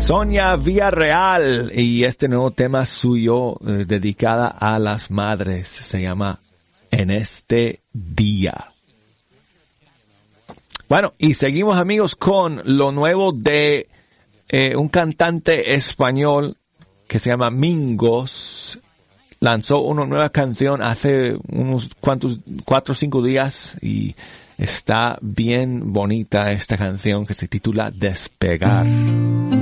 Sonia Villarreal y este nuevo tema suyo dedicada a las madres se llama En este día. Bueno, y seguimos amigos con lo nuevo de un cantante español que se llama Mingos. Lanzó una nueva canción hace unos cuantos 4 o 5 días y está bien bonita esta canción que se titula Despegar.